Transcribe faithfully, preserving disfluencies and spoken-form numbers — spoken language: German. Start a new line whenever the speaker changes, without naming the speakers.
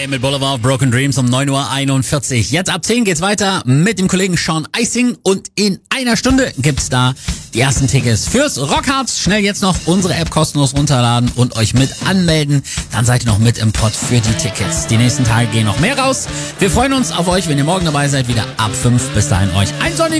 mit Boulevard of Broken Dreams um neun Uhr einundvierzig. Jetzt ab zehn geht's weiter mit dem Kollegen Sean Icing und in einer Stunde gibt's da die ersten Tickets fürs Rockharz. Schnell jetzt noch unsere App kostenlos runterladen und euch mit anmelden. Dann seid ihr noch mit im Pott für die Tickets. Die nächsten Tage gehen noch mehr raus. Wir freuen uns auf euch, wenn ihr morgen dabei seid, wieder ab fünf. Bis dahin euch ein sonniges